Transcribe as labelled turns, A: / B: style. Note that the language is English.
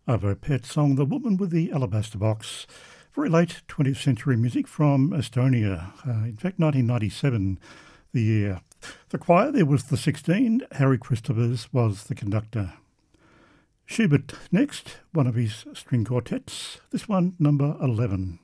A: Avo Pet song The Woman with the Alabaster Box. Very late 20th century music from Estonia. In fact, 1997, the year. The choir there was the 16. Harry Christophers was the conductor. Schubert next, one of his string quartets. This one, number 11.